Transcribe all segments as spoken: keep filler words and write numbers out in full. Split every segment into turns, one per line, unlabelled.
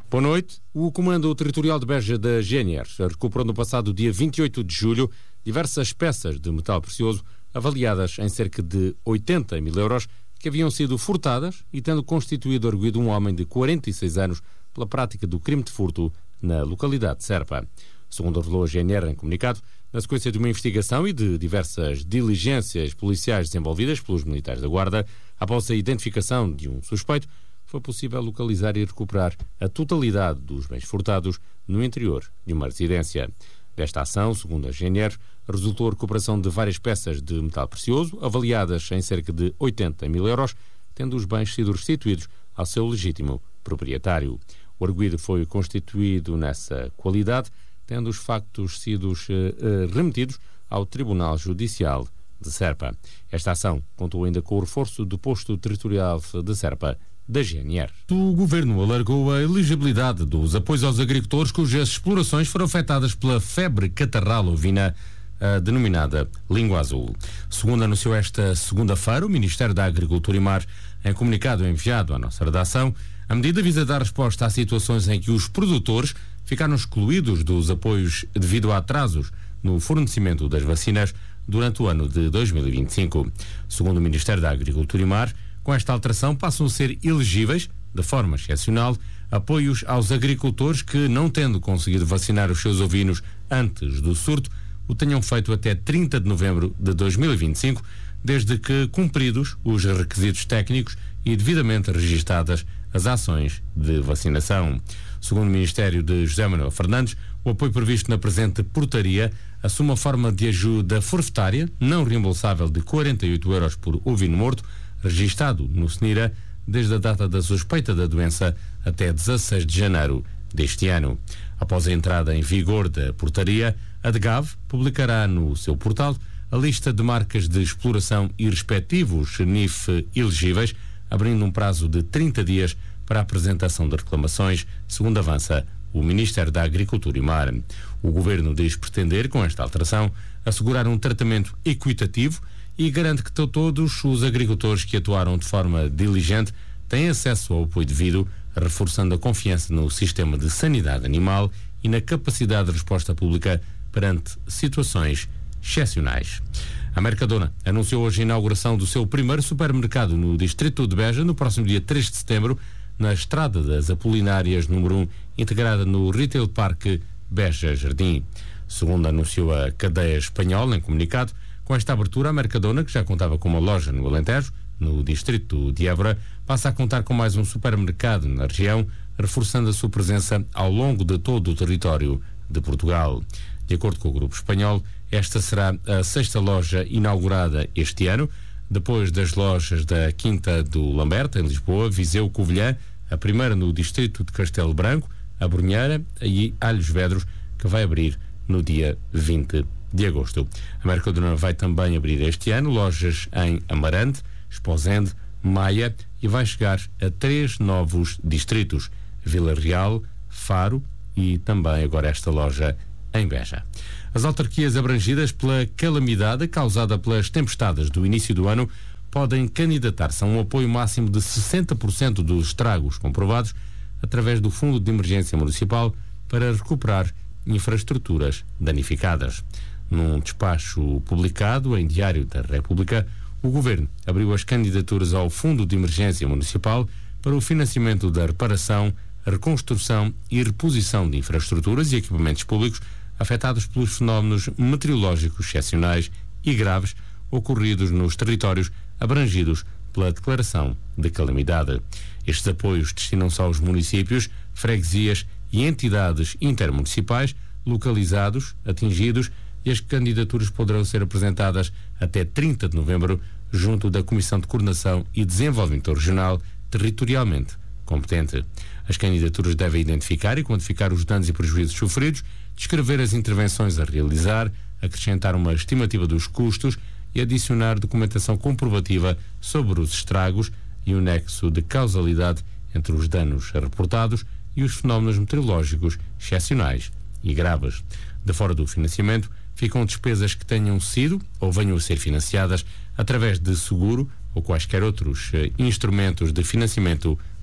Boa noite. O Comando Territorial de Beja da G N R recuperou no passado dia vinte e oito de julho diversas peças de metal precioso avaliadas em cerca de oitenta mil euros que haviam sido furtadas e tendo constituído arguido um homem de quarenta e seis anos pela prática do crime de furto na localidade de Serpa. Segundo revelou a G N R em comunicado, na sequência de uma investigação e de diversas diligências policiais desenvolvidas pelos militares da Guarda, após a identificação de um suspeito, foi possível localizar e recuperar a totalidade dos bens furtados no interior de uma residência. Desta ação, segundo a G N R, resultou a recuperação de várias peças de metal precioso, avaliadas em cerca de oitenta mil euros, tendo os bens sido restituídos ao seu legítimo proprietário. O arguido foi constituído nessa qualidade, tendo os factos sido uh, remetidos ao Tribunal Judicial de Serpa. Esta ação contou ainda com o reforço do posto territorial de Serpa da G N R.
O Governo alargou a elegibilidade dos apoios aos agricultores cujas explorações foram afetadas pela febre catarral ovina, a denominada língua azul. Segundo anunciou esta segunda-feira o Ministério da Agricultura e Mar, em comunicado enviado à nossa redação, a medida visa dar resposta a situações em que os produtores ficaram excluídos dos apoios devido a atrasos no fornecimento das vacinas durante o ano de dois mil e vinte e cinco. Segundo o Ministério da Agricultura e Mar, com esta alteração passam a ser elegíveis, de forma excepcional, apoios aos agricultores que, não tendo conseguido vacinar os seus ovinos antes do surto, o tenham feito até trinta de novembro de dois mil e vinte e cinco, desde que cumpridos os requisitos técnicos e devidamente registadas as ações de vacinação. Segundo o Ministério de José Manuel Fernandes, o apoio previsto na presente portaria assume a forma de ajuda forfetária, não reembolsável, de quarenta e oito euros por ovino morto, registado no SENIRA desde a data da suspeita da doença até dezasseis de janeiro deste ano. Após a entrada em vigor da portaria, a DGAV publicará no seu portal a lista de marcas de exploração e respectivos N I F elegíveis, abrindo um prazo de trinta dias para a apresentação de reclamações, segundo avança o Ministério da Agricultura e Mar. O Governo diz pretender, com esta alteração, assegurar um tratamento equitativo e garante que todos os agricultores que atuaram de forma diligente têm acesso ao apoio devido, reforçando a confiança no sistema de sanidade animal e na capacidade de resposta pública perante situações excepcionais. A Mercadona anunciou hoje a inauguração do seu primeiro supermercado no distrito de Beja, no próximo dia três de setembro, na Estrada das Apolinárias número um, integrada no Retail Park Beja Jardim. Segundo anunciou a cadeia espanhola em comunicado, com esta abertura, a Mercadona, que já contava com uma loja no Alentejo, no distrito de Évora, passa a contar com mais um supermercado na região, reforçando a sua presença ao longo de todo o território de Portugal. De acordo com o grupo espanhol, esta será a sexta loja inaugurada este ano, depois das lojas da Quinta do Lamberto, em Lisboa, Viseu, Covilhã, a primeira no distrito de Castelo Branco, a Brunheira e Alhos Vedros, que vai abrir no dia vinte de agosto. A Mercadona vai também abrir este ano lojas em Amarante, Esposende, Maia e vai chegar a três novos distritos: Vila Real, Faro e também agora esta loja em Beja. As autarquias abrangidas pela calamidade causada pelas tempestades do início do ano podem candidatar-se a um apoio máximo de sessenta por cento dos estragos comprovados através do Fundo de Emergência Municipal para recuperar infraestruturas danificadas. Num despacho publicado em Diário da República, o Governo abriu as candidaturas ao Fundo de Emergência Municipal para o financiamento da reparação, reconstrução e reposição de infraestruturas e equipamentos públicos afetados pelos fenómenos meteorológicos excepcionais e graves ocorridos nos territórios abrangidos pela declaração de calamidade. Estes apoios destinam-se aos municípios, freguesias e entidades intermunicipais localizados, atingidos, e as candidaturas poderão ser apresentadas até trinta de novembro junto da Comissão de Coordenação e Desenvolvimento Regional territorialmente competente. As candidaturas devem identificar e quantificar os danos e prejuízos sofridos, descrever as intervenções a realizar, acrescentar uma estimativa dos custos e adicionar documentação comprovativa sobre os estragos e o nexo de causalidade entre os danos reportados e os fenómenos meteorológicos excepcionais e graves. De fora do financiamento, ficam despesas que tenham sido ou venham a ser financiadas através de seguro ou quaisquer outros eh, instrumentos de financiamento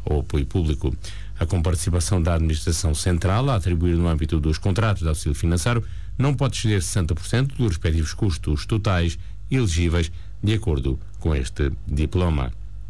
ao apoio público. A comparticipação da Administração Central a atribuir no âmbito dos contratos de auxílio financeiro não pode exceder sessenta por cento dos respectivos custos totais elegíveis de acordo com este diploma.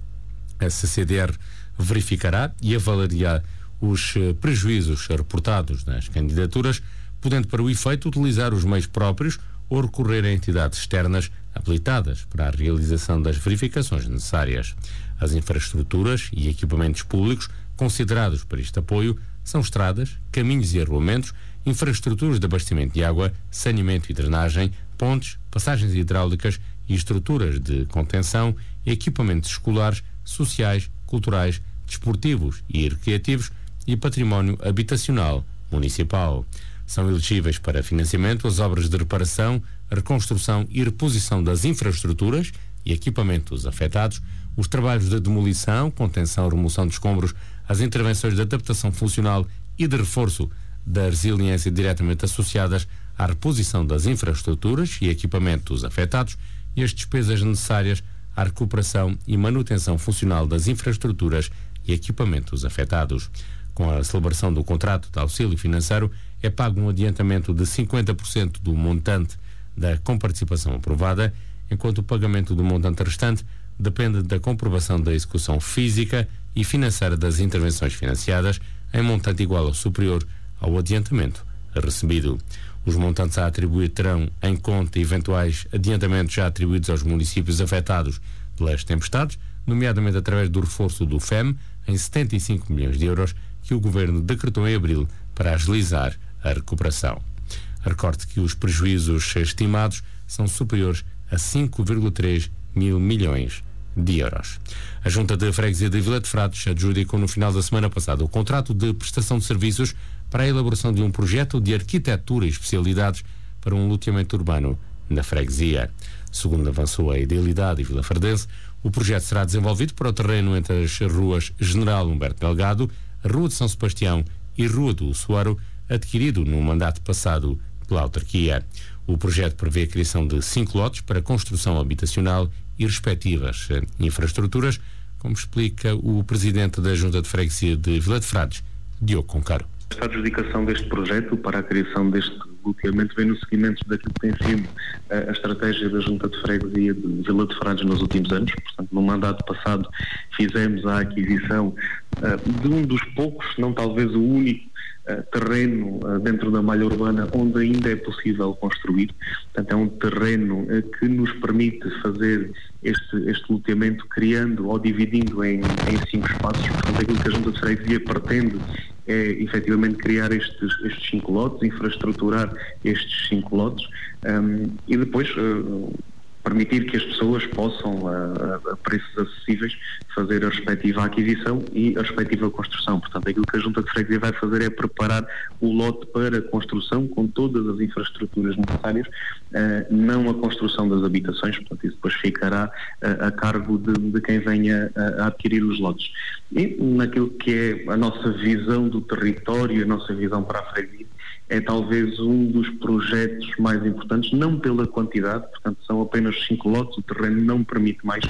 A C C D R verificará e avaliará os prejuízos reportados nas candidaturas, podendo para o efeito utilizar os meios próprios ou recorrer a entidades externas habilitadas para a realização das verificações necessárias. As infraestruturas e equipamentos públicos considerados para este apoio são estradas, caminhos e arruamentos, infraestruturas de abastecimento de água, saneamento e drenagem, pontes, passagens hidráulicas e estruturas de contenção, equipamentos escolares, sociais, culturais, desportivos e recreativos e património habitacional municipal. São elegíveis para financiamento as obras de reparação, reconstrução e reposição das infraestruturas e equipamentos afetados, os trabalhos de demolição, contenção e remoção de escombros, as intervenções de adaptação funcional e de reforço da resiliência diretamente associadas à reposição das infraestruturas e equipamentos afetados e as despesas necessárias à recuperação e manutenção funcional das infraestruturas e equipamentos afetados. Com a celebração do contrato de auxílio financeiro, é pago um adiantamento de cinquenta por cento do montante da comparticipação aprovada, enquanto o pagamento do montante restante depende da comprovação da execução física e financeira das intervenções financiadas em montante igual ou superior ao adiantamento recebido. Os montantes a atribuir terão em conta eventuais adiantamentos já atribuídos aos municípios afetados pelas tempestades, nomeadamente através do reforço do F E M em setenta e cinco milhões de euros que o Governo decretou em abril para agilizar a recuperação. Recorde que os prejuízos estimados são superiores a cinco vírgula três mil milhões de euros. A Junta de Freguesia de Vila de Frades adjudicou no final da semana passada o contrato de prestação de serviços para a elaboração de um projeto de arquitetura e especialidades para um loteamento urbano na freguesia. Segundo avançou a Idealidade e Vila Fardense, o projeto será desenvolvido para o terreno entre as ruas General Humberto Delgado, Rua de São Sebastião e Rua do Soaro, adquirido no mandato passado pela autarquia. O projeto prevê a criação de cinco lotes para construção habitacional e respectivas infraestruturas, como explica o presidente da Junta de Freguesia de Vila de Frades, Diogo Concaro.
Esta adjudicação deste projeto para a criação deste loteamento vem no seguimento daquilo que tem sido a estratégia da Junta de Freguesia de Vila de Frades nos últimos anos. Portanto, no mandato passado fizemos a aquisição uh, de um dos poucos, não talvez o único, Uh, terreno uh, dentro da malha urbana onde ainda é possível construir. Portanto, é um terreno uh, que nos permite fazer este, este loteamento criando ou dividindo em, em cinco espaços. Portanto, aquilo que a Junta de Freguesia pretende é efetivamente criar estes, estes cinco lotes, infraestruturar estes cinco lotes um, e depois uh, permitir que as pessoas possam, a, a preços acessíveis, fazer a respectiva aquisição e a respectiva construção. Portanto, aquilo que a Junta de Freguesia vai fazer é preparar o lote para a construção com todas as infraestruturas necessárias, uh, não a construção das habitações. Portanto, isso depois ficará uh, a cargo de, de quem venha a, a adquirir os lotes. E naquilo que é a nossa visão do território, a nossa visão para a freguesia, é talvez um dos projetos mais importantes, não pela quantidade, portanto são apenas cinco lotes, o terreno não permite mais,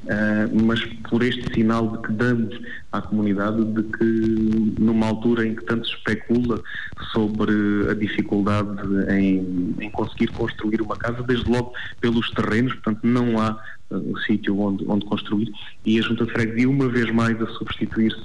uh, mas por este sinal de que damos à comunidade de que numa altura em que tanto se especula sobre a dificuldade em, em conseguir construir uma casa, desde logo pelos terrenos, portanto não há uh, sítio onde, onde construir, e a Junta de Freguesia uma vez mais a substituir-se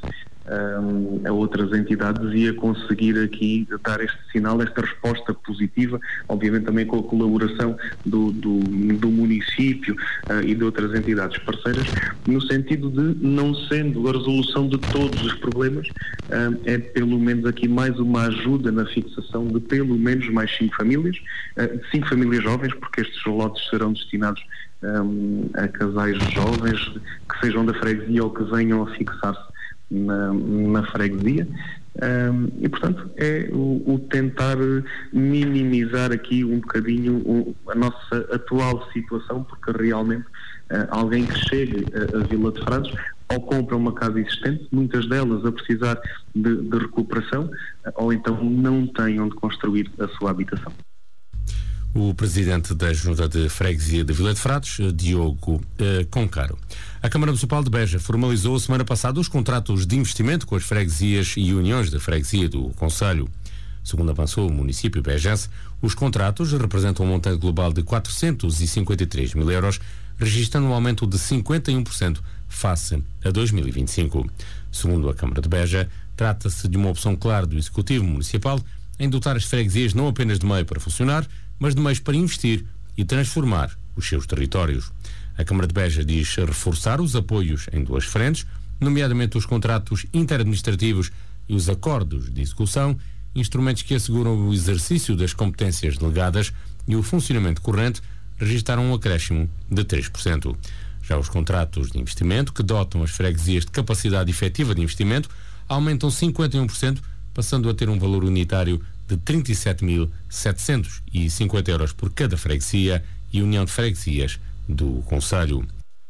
Um, a outras entidades e a conseguir aqui dar este sinal, esta resposta positiva, obviamente também com a colaboração do, do, do município uh, e de outras entidades parceiras, no sentido de, não sendo a resolução de todos os problemas, uh, é pelo menos aqui mais uma ajuda na fixação de pelo menos mais cinco famílias, uh, cinco famílias jovens, porque estes lotes serão destinados um, a casais jovens que sejam da freguesia ou que venham a fixar-se Na, na freguesia um, e portanto é o, o tentar minimizar aqui um bocadinho o, a nossa atual situação, porque realmente uh, alguém que chegue a, a Vila de Frades ou compra uma casa existente, muitas delas a precisar de, de recuperação, uh, ou então não tem onde construir a sua habitação.
o presidente da Junta de Freguesia de Vila de Frades, Diogo eh, Concaro. A Câmara Municipal de Beja formalizou a semana passada os contratos de investimento com as freguesias e uniões de freguesia do concelho. Segundo avançou o município bejense, os contratos representam um montante global de quatrocentos e cinquenta e três mil euros, registrando um aumento de cinquenta e um por cento face a dois mil e vinte e cinco. Segundo a Câmara de Beja, trata-se de uma opção clara do Executivo Municipal em dotar as freguesias não apenas de meio para funcionar, mas de meios para investir e transformar os seus territórios. A Câmara de Beja diz reforçar os apoios em duas frentes, nomeadamente os contratos interadministrativos e os acordos de execução, instrumentos que asseguram o exercício das competências delegadas e o funcionamento corrente, registraram um acréscimo de três por cento. Já os contratos de investimento, que dotam as freguesias de capacidade efetiva de investimento, aumentam cinquenta e um por cento, passando a ter um valor unitário de trinta e sete mil setecentos e cinquenta euros por cada freguesia e união de freguesias do concelho.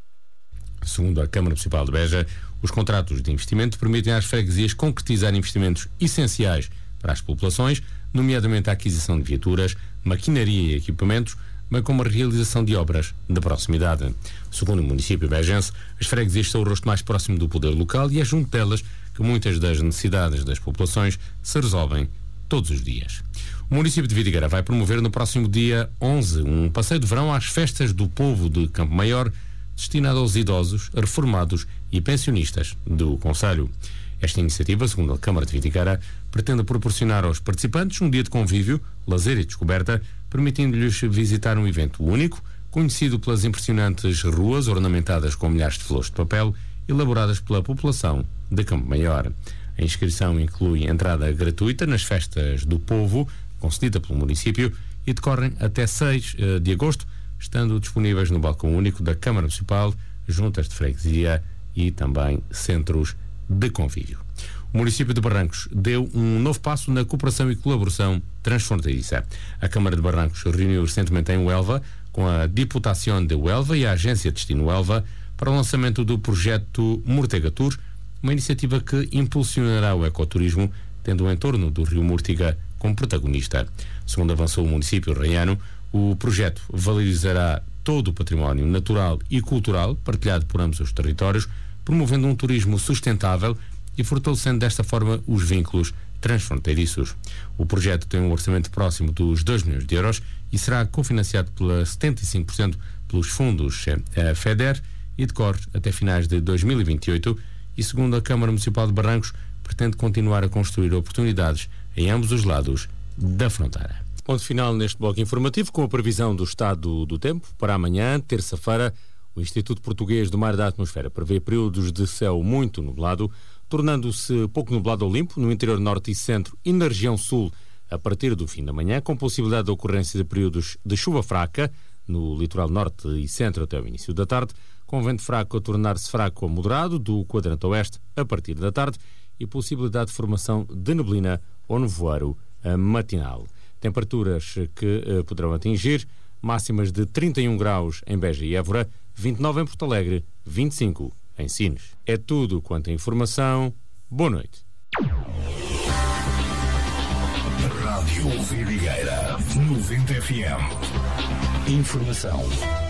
Segundo a Câmara Municipal de Beja, os contratos de investimento permitem às freguesias concretizar investimentos essenciais para as populações, nomeadamente a aquisição de viaturas, maquinaria e equipamentos, bem como a realização de obras de proximidade. Segundo o município bejense, as freguesias são o rosto mais próximo do poder local e é junto delas que muitas das necessidades das populações se resolvem todos os dias. O município de Vidigueira vai promover no próximo dia onze um passeio de verão às festas do povo de Campo Maior, destinado aos idosos, reformados e pensionistas do concelho. Esta iniciativa, segundo a Câmara de Vidigueira, pretende proporcionar aos participantes um dia de convívio, lazer e descoberta, permitindo-lhes visitar um evento único, conhecido pelas impressionantes ruas ornamentadas com milhares de flores de papel, elaboradas pela população de Campo Maior. A inscrição inclui entrada gratuita nas festas do povo, concedida pelo município, e decorrem até seis de agosto, estando disponíveis no balcão único da Câmara Municipal, juntas de freguesia e também centros de convívio. O município de Barrancos deu um novo passo na cooperação e colaboração transfronteiriça. A Câmara de Barrancos reuniu recentemente em Huelva com a Diputação de Huelva e a Agência Destino Huelva para o lançamento do projeto Murtega Tour, uma iniciativa que impulsionará o ecoturismo, tendo o entorno do Rio Múrtiga como protagonista. Segundo avançou o município raiano, o projeto valorizará todo o património natural e cultural partilhado por ambos os territórios, promovendo um turismo sustentável e fortalecendo desta forma os vínculos transfronteiriços. O projeto tem um orçamento próximo dos dois milhões de euros e será cofinanciado pela setenta e cinco por cento pelos fundos eh, FEDER e decorre até finais de dois mil e vinte e oito e, segundo a Câmara Municipal de Barrancos, pretende continuar a construir oportunidades em ambos os lados da fronteira.
Ponto final neste bloco informativo com a previsão do estado do tempo para amanhã, terça-feira. O Instituto Português do Mar e da Atmosfera prevê períodos de céu muito nublado, tornando-se pouco nublado ou limpo no interior norte e centro e na região sul a partir do fim da manhã, com possibilidade de ocorrência de períodos de chuva fraca no litoral norte e centro até o início da tarde, com vento fraco a tornar-se fraco a moderado do quadrante oeste a partir da tarde e possibilidade de formação de neblina ou nevoeiro matinal. Temperaturas que uh, poderão atingir máximas de trinta e um graus em Beja e Évora, vinte e nove em Porto Alegre, vinte e cinco em Sines. É tudo quanto a informação. Boa noite.
Rádio Vidigueira noventa F M. Informação